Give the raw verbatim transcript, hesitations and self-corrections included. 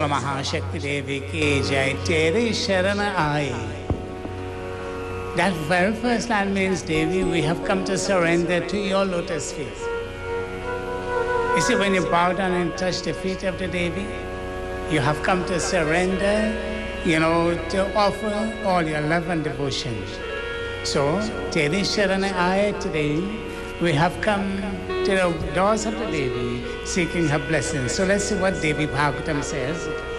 Mahashakti Devi ki jai, Tere Sharana Aaye. That very first line means, Devi, we have come to surrender to your lotus feet. You see, when you bow down and touch the feet of the Devi, you have come to surrender, you know, to offer all your love and devotion. So, Tere Sharana Aaye, today, we have come to the doors of the Devi, seeking her blessings. So let's see what Devi Bhagavatam says.